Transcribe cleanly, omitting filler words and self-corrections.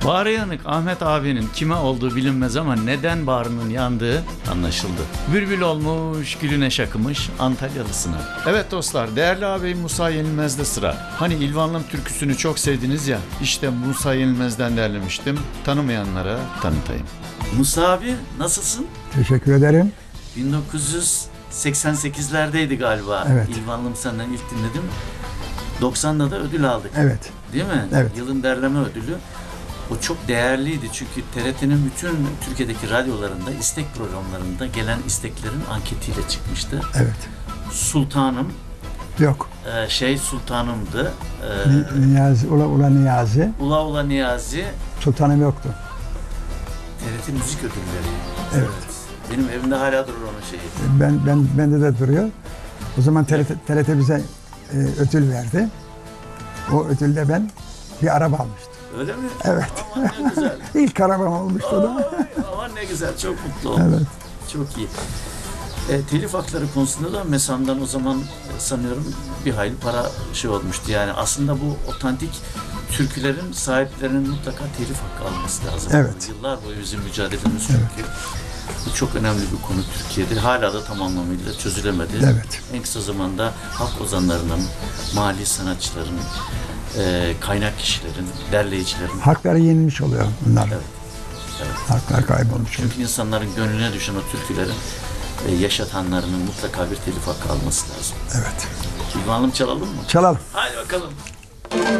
Bağrı yanık Ahmet abinin kime olduğu bilinmez ama neden bağrının yandığı anlaşıldı. Bülbül olmuş, gülüne şakımış Antalyalısına. Evet dostlar, değerli ağabeyim Musa Yenilmez'de sıra. Hani İlvanlım türküsünü çok sevdiniz ya, işte Musa Yenilmez'den derlemiştim. Tanımayanlara tanıtayım. Musa abi nasılsın? Teşekkür ederim. 1988'lerdeydi galiba. Evet. İlvanlım senden ilk dinledim. 90'da da ödül aldık. Evet. Değil mi? Evet. Yılın derleme ödülü. O çok değerliydi çünkü TRT'nin bütün Türkiye'deki radyolarında, istek programlarında gelen isteklerin anketiyle çıkmıştı. Evet. Sultanım, Yok. Sultanımdı. Niyazi, Ula Niyazi. Ula Niyazi. Sultanım yoktu. TRT müzik ödülleri. Evet. Benim evimde hala durur onun şeyi. Bende de duruyor. O zaman TRT bize ödül verdi. O ödülde ben bir araba almıştım. Öyle mi? Evet. Aman ne güzel. İlk arabam olmuştu da. Aman ne güzel, çok mutlu oldum. Evet. Çok iyi. Telif hakları konusunda da MESAM'dan o zaman sanıyorum bir hayli para olmuştu. Yani aslında bu otantik türkülerin sahiplerinin mutlaka telif hakkı alması lazım. Evet. Yıllar boyu bizim mücadelemiz çünkü. Evet. Bu çok önemli bir konu Türkiye'de. Hala da tam anlamıyla çözülemedi. Evet. En kısa zamanda halk ozanlarının, mali sanatçıların, kaynak kişilerin, derleyicilerin Hakları yenilmiş oluyor bunlar. Evet. Evet. Haklar kaybolmuş. Çünkü insanların gönlüne düşen o türkülerin yaşatanlarının mutlaka bir telif hakkı alması lazım. Evet. İlvanlım çalalım mı? Çalalım. Hadi bakalım.